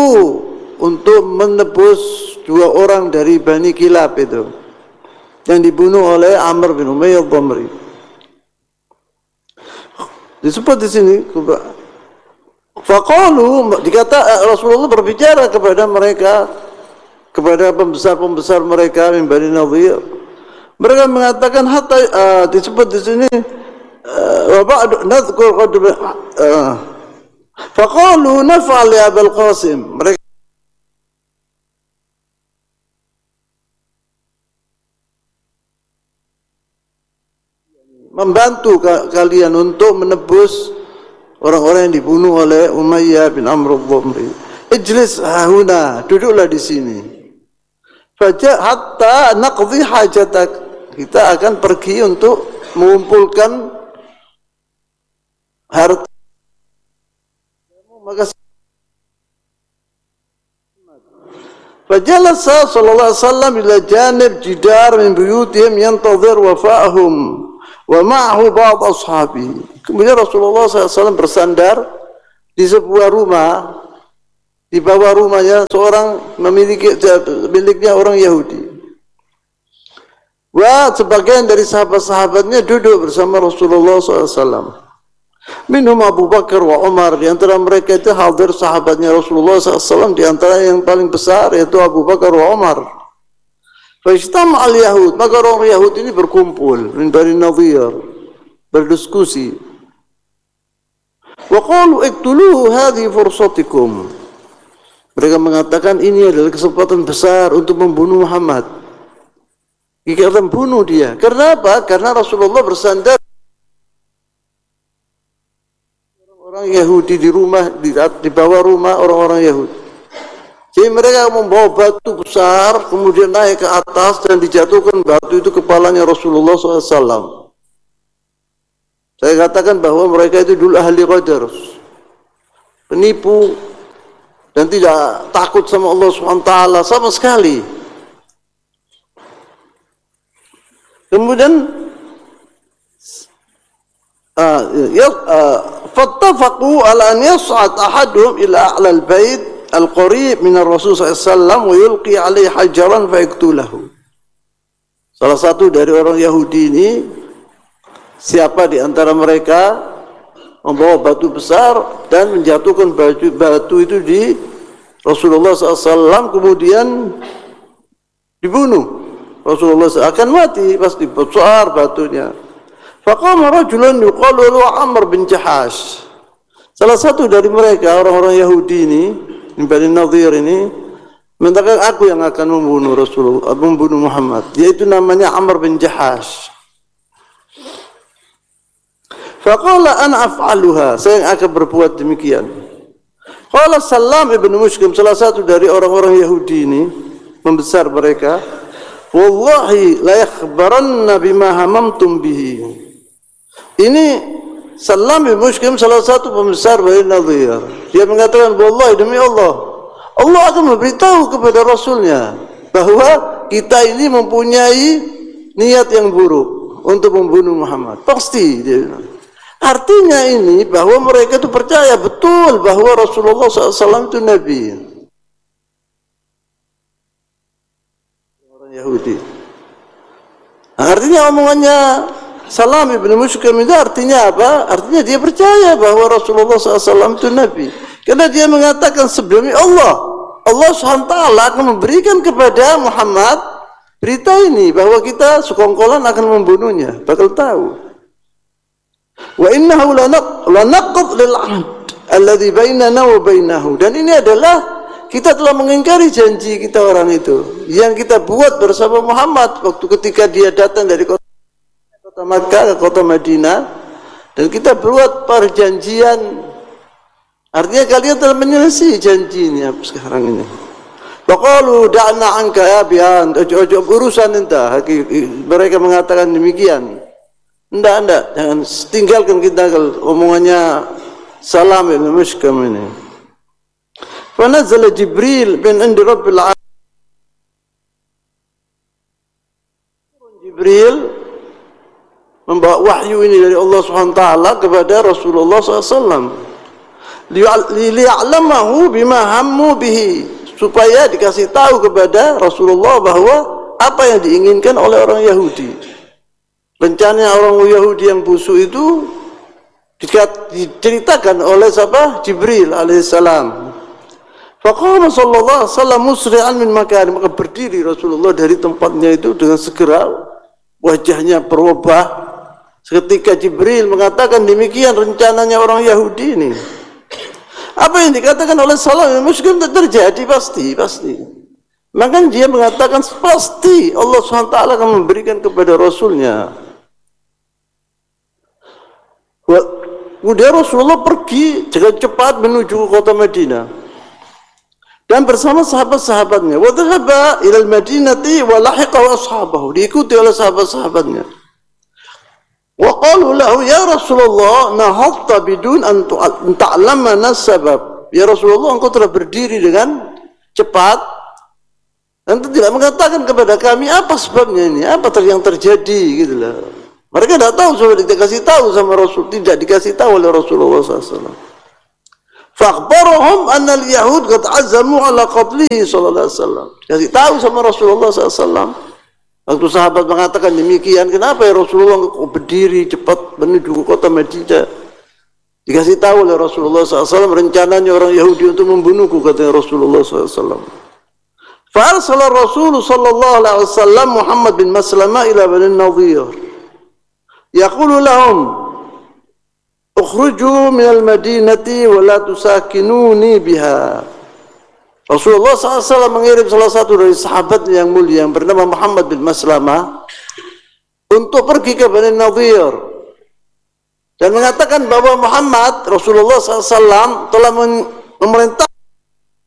untuk menebus dua orang dari Bani Kilab itu yang dibunuh oleh Amr bin Umayyah Dhamri. Disebut di sini faqalu, dikata Rasulullah berbicara kepada mereka, kepada pembesar-pembesar mereka min Bani Nadhir. Mereka mengatakan hatta disebut di sini wa ba'du nadhkur qad faqalu naf'al ya Abul Qasim. Mereka membantu kalian untuk menebus orang-orang yang dibunuh oleh Umayyah bin Amr al-Dhamri. Ijlis hahuna, duduklah di sini. Faja hatta naqdi hajatak. Kita akan pergi untuk mengumpulkan harta. Maka fajalasa sallallahu alaihi wasallam ila janib jidar min buyutihim yantazir wafa'ahum. Wa ma'ahu ba'd ashabi. Kemudian Rasulullah SAW bersandar di sebuah rumah, di bawah rumahnya seorang miliknya orang Yahudi. Wa sebagian dari sahabat-sahabatnya duduk bersama Rasulullah SAW. Minhum Abu Bakar wa Umar, di antara mereka itu hadir sahabatnya Rasulullah SAW, di antara yang paling besar yaitu Abu Bakar wa Umar. Fajtama al-Yahud, maka orang Yahud ini berkumpul min Bani Nadhir, berdiskusi. Wa qalu iqtuluhu hadhihi fursatikum. Mereka mengatakan ini adalah kesempatan besar untuk membunuh Muhammad. Kita akan bunuh dia. Karena apa? Karena Rasulullah bersandar orang Yahudi di rumah, di bawah rumah orang-orang Yahudi. Jadi mereka membawa batu besar, kemudian naik ke atas dan dijatuhkan batu itu kepalanya Rasulullah SAW. Saya katakan bahwa mereka itu dulu ahli qadar, penipu, dan tidak takut sama Allah SWT sama sekali. Kemudian fattafaqu ala an yas'ad ahaduhum ila a'la al-bait al-qarib min ar-rasul sallallahu wa yulqi alaihi hajaran fa yaqtulahu. Salah satu dari orang Yahudi ini, siapa di antara mereka membawa batu besar dan menjatuhkan batu itu di Rasulullah SAW, kemudian dibunuh. Rasulullah akan mati pasti besar batunya. Faqama rajulun yuqalu lahu Amr bin Jahash. Salah satu dari mereka orang-orang Yahudi ini, Bani Nadhir ini, mengatakan aku yang akan membunuh Rasulullah, membunuh Muhammad, yaitu namanya Amr bin Jahash. Faqala ana af'aluha, saya yang akan berbuat demikian. Qala Salam ibn Mushkim, salah satu dari orang-orang Yahudi ini, membesar mereka, wallahi la yakhbaranna bima hamamtum bihi. Ini Salam bin Mushkim, salah satu pembesar Bani Nadhir. Dia mengatakan, wallahi demi Allah, Allah akan memberitahu kepada Rasulnya bahwa kita ini mempunyai niat yang buruk untuk membunuh Muhammad. Pasti dia bilang. Artinya ini bahwa mereka itu percaya betul bahwa Rasulullah SAW itu Nabi. Orang Yahudi. Artinya omongannya Salam ibn Mushkim itu artinya apa? Artinya dia percaya bahwa Rasulullah SAW itu Nabi. Karena dia mengatakan sebelumnya Allah SWT akan memberikan kepada Muhammad berita ini bahwa kita sekongkolan akan membunuhnya. Bakal tahu. Wa innahu lanaqd lil 'ahd alladhi bainana wa bainahu. Dan ini adalah kita telah mengingkari janji kita orang itu yang kita buat bersama Muhammad waktu ketika dia datang dari kota Makkah ke kota Madinah, dan kita buat perjanjian. Artinya kalian telah menyelesaikan janji ini sekarang ini. Faqalu da'na anka ya bihan, ojo urusan entah. Mereka mengatakan demikian. Enggak, jangan tinggalkan kita omongannya Salam ibn Mushkim ini. Fa nazala Jibril bin indi Rabbil alamin. Jibril membawa wahyu ini dari Allah SWT kepada Rasulullah SAW. liya'lamahu bima hammu bihi, supaya dikasih tahu kepada Rasulullah bahwa apa yang diinginkan oleh orang Yahudi. Rencana orang Yahudi yang busuk itu diceritakan oleh siapa? Jibril alaihissalam. Faqama sallallahu alaihi wasallam musri'an min makani, maka berdiri Rasulullah dari tempatnya itu dengan segera, wajahnya berubah seketika Jibril mengatakan demikian rencananya orang Yahudi ini. Apa yang dikatakan oleh Salam Muslim terjadi pasti. Maka dia mengatakan pasti Allah SWT akan memberikan kepada Rasulnya. Kemudian Rasulullah pergi dengan cepat menuju ke kota Madinah dan bersama sahabat-sahabatnya. Wa dhahaba ila al-Madinati wa lahiqa ashabahu, diikuti oleh sahabat-sahabatnya. Wa qalu lahu ya Rasulullah nahadta bidun an ta'lamana sabab. Ya Rasulullah, engkau telah berdiri dengan cepat dan tidak mengatakan kepada kami apa sebabnya ini, apa yang terjadi gitulah. Mereka tidak tahu, sudah dikasih tahu sama Rasul, tidak dikasih tahu oleh Rasulullah SAW. Fa'akhbarahum anna al-yahud qad azamu ala qatlihi sallallahu alaihi wasallam. Kasih tahu sama Rasulullah SAW. Waktu sahabat mengatakan demikian, kenapa ya Rasulullah berdiri cepat menuju ke kota Madinah? Dikasih tahu oleh Rasulullah SAW rencananya orang Yahudi untuk membunuhku, kata Rasulullah SAW. Fa'arsala Rasul sallallahu alaihi wasallam Muhammad bin Maslamah ila Bani Nadhir. Yaqulu lahum ukhruju minal madinati wa la tusakinuni biha. Rasulullah SAW mengirim salah satu dari sahabatnya yang mulia yang bernama Muhammad bin Maslamah untuk pergi ke Bani Nadhir dan mengatakan bahwa Muhammad, Rasulullah SAW telah memerintah